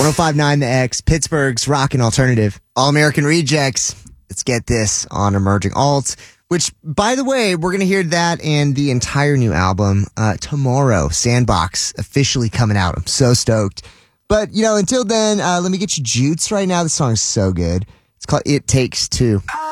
1059 The X, Pittsburgh's rockin' alternative. All American Rejects. Let's get this on Emerging Alt, which, by the way, we're going to hear that and the entire new album tomorrow. Sandbox officially coming out. I'm so stoked. But, until then, let me get you Jutes right now. This song is so good. It's called It Takes Two.